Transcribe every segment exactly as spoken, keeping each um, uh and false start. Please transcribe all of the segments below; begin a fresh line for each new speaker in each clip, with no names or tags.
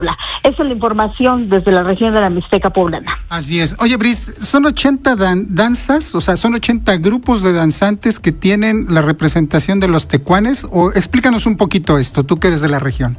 Esa es la información desde la región de la Mixteca poblana.
Así es. Oye, Bris, ¿son ochenta dan- danzas? O sea, ¿son ochenta grupos de danzantes que tienen la representación de los tecuanes? O explícanos un poquito esto, tú que eres de la región.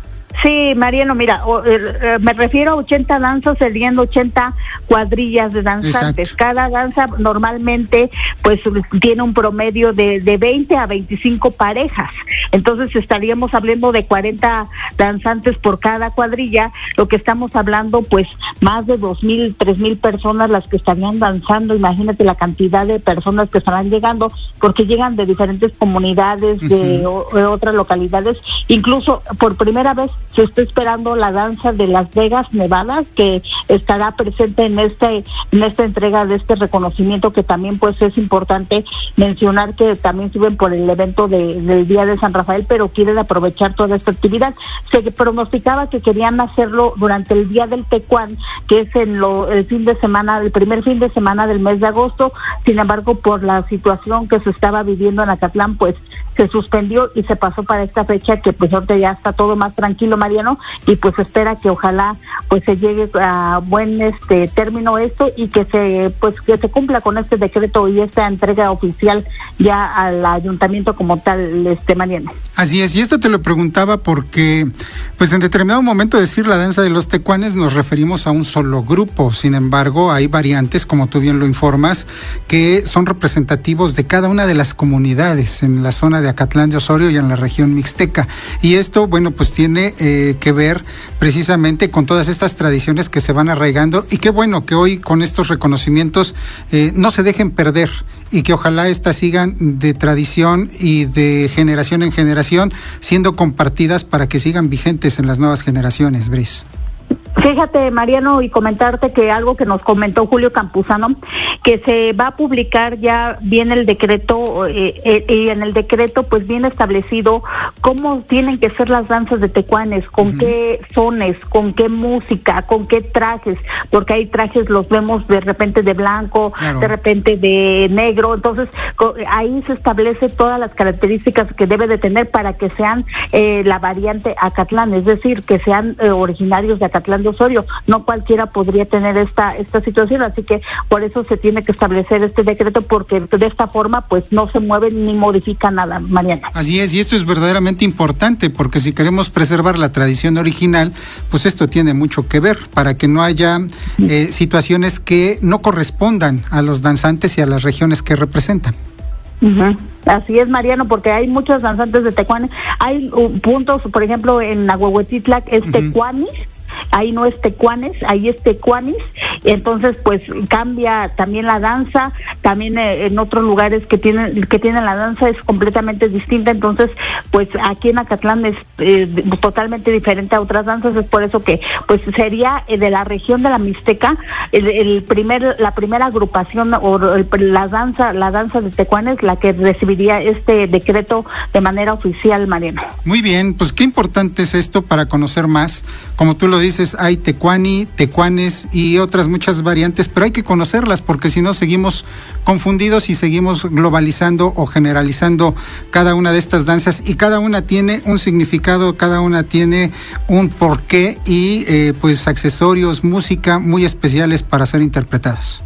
Sí, Mariano, mira, o, eh, me refiero a ochenta danzas, serían ochenta cuadrillas de danzantes. Exacto. Cada danza normalmente pues tiene un promedio de, de veinte a veinticinco parejas. Entonces estaríamos hablando de cuarenta danzantes por cada cuadrilla, lo que estamos hablando pues más de dos mil, tres mil personas las que estarían danzando. Imagínate la cantidad de personas que estarán llegando, porque llegan de diferentes comunidades, uh-huh. de, o, de otras localidades. Incluso por primera vez se está esperando la danza de Las Vegas, Nevada, que estará presente en este en esta entrega de este reconocimiento, que también pues es importante mencionar que también suben por el evento de, del Día de San Rafael, pero quieren aprovechar toda esta actividad. Se pronosticaba que querían hacerlo durante el Día del Tecuán, que es en lo, el fin de semana, el primer fin de semana del mes de agosto. Sin embargo, por la situación que se estaba viviendo en Acatlán, pues se suspendió y se pasó para esta fecha, que pues ahorita ya está todo más tranquilo, Mariano, y pues espera que ojalá pues se llegue a buen este término esto, y que se pues que se cumpla con este decreto y esta entrega oficial ya al ayuntamiento como tal, este Mariano.
Así es, y esto te lo preguntaba porque pues en determinado momento decir la danza de los tecuanes nos referimos a un solo grupo. Sin embargo, hay variantes, como tú bien lo informas, que son representativos de cada una de las comunidades en la zona de Acatlán de Osorio y en la región mixteca. Y esto, bueno, pues tiene eh, que ver precisamente con todas estas tradiciones que se van arraigando, y qué bueno que hoy con estos reconocimientos eh, no se dejen perder, y que ojalá estas sigan de tradición y de generación en generación siendo compartidas para que sigan vigentes en las nuevas generaciones, Bris.
Fíjate, Mariano, y comentarte que algo que nos comentó Julio Campuzano, que se va a publicar ya bien el decreto, eh, eh, y en el decreto pues viene establecido cómo tienen que ser las danzas de tecuanes, con uh-huh. qué sones, con qué música, con qué trajes, porque hay trajes, los vemos de repente de blanco, claro. de repente de negro. Entonces ahí se establece todas las características que debe de tener para que sean eh, la variante Acatlán, es decir, que sean eh, originarios de Acatlán de Osorio. No cualquiera podría tener esta esta situación, así que por eso se tiene que establecer este decreto, porque de esta forma pues no se mueve ni modifica nada, Mariana.
Así es, y esto es verdaderamente importante, porque si queremos preservar la tradición original, pues esto tiene mucho que ver, para que no haya eh, situaciones que no correspondan a los danzantes y a las regiones que representan.
Uh-huh. Así es, Mariano, porque hay muchos danzantes de tecuanes. Hay uh, puntos, por ejemplo, en Ahuehuetitlac es uh-huh. tecuanis, ahí no es tecuanes, ahí es tecuanis. Entonces pues cambia también la danza, también eh, en otros lugares que tienen que tienen la danza es completamente distinta. Entonces pues aquí en Acatlán es eh, totalmente diferente a otras danzas. Es por eso que pues sería eh, de la región de la Mixteca el, el primer la primera agrupación o el, la danza la danza de tecuanes la que recibiría este decreto de manera oficial, Mariano.
Muy bien, pues qué importante es esto para conocer más. Como tú lo dices, hay tecuani, tecuanes y otras muchas variantes, pero hay que conocerlas, porque si no seguimos confundidos y seguimos globalizando o generalizando cada una de estas danzas, y cada una tiene un significado, cada una tiene un porqué y eh, pues accesorios, música muy especiales para ser interpretadas.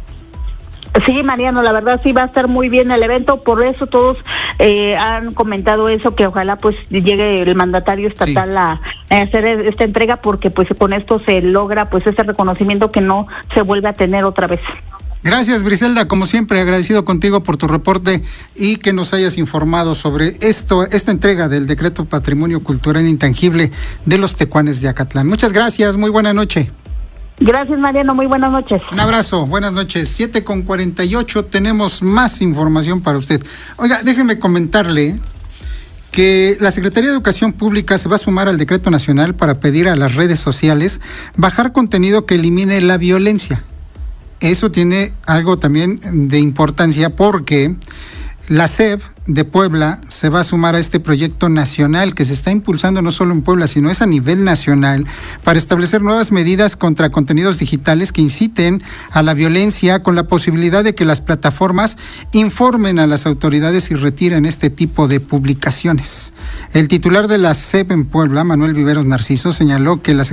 Sí, Mariano, la verdad sí va a estar muy bien el evento, por eso todos eh, han comentado eso, que ojalá pues llegue el mandatario estatal sí. a, a hacer esta entrega, porque pues con esto se logra pues este reconocimiento que no se vuelve a tener otra vez.
Gracias, Briselda, como siempre agradecido contigo por tu reporte y que nos hayas informado sobre esto, esta entrega del Decreto Patrimonio Cultural Intangible de los Tecuanes de Acatlán. Muchas gracias, muy buena noche.
Gracias, Mariano, muy buenas noches.
Un abrazo, buenas noches. siete con cuarenta y ocho, tenemos más información para usted. Oiga, déjeme comentarle que la Secretaría de Educación Pública se va a sumar al decreto nacional para pedir a las redes sociales bajar contenido que elimine la violencia. Eso tiene algo también de importancia, porque La S E P de Puebla se va a sumar a este proyecto nacional que se está impulsando no solo en Puebla, sino es a nivel nacional, para establecer nuevas medidas contra contenidos digitales que inciten a la violencia, con la posibilidad de que las plataformas informen a las autoridades y retiren este tipo de publicaciones. El titular de la S E P en Puebla, Manuel Viveros Narciso, señaló que las